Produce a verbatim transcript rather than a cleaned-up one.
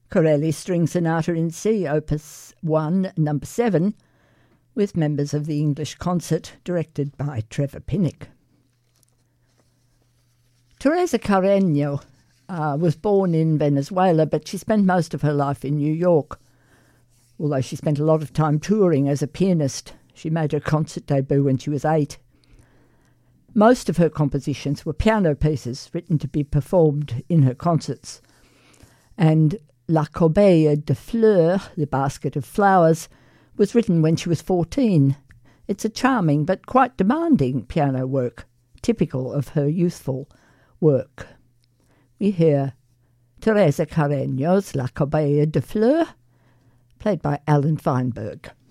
Corelli String Sonata in C, Opus one, Number seven, with members of the English Concert, directed by Trevor Pinnock. Teresa Carreño uh, was born in Venezuela, but she spent most of her life in New York. Although she spent a lot of time touring as a pianist, she made her concert debut when she was eight. Most of her compositions were piano pieces written to be performed in her concerts. And La Corbeille de Fleurs, the basket of flowers, was written when she was fourteen. It's a charming but quite demanding piano work, typical of her youthful work. We hear Teresa Carreño's La Corbeille de Fleurs, played by Alan Feinberg.